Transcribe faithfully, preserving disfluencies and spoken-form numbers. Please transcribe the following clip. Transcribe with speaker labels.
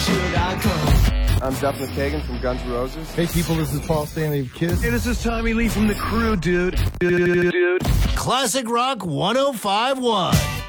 Speaker 1: should I go?
Speaker 2: I'm Duff McKagan from Guns N' Roses.
Speaker 3: Hey people, this is Paul Stanley of Kiss.
Speaker 4: Hey, this is Tommy Lee from The Crew, dude. Dude.
Speaker 5: Classic Rock one oh five point one.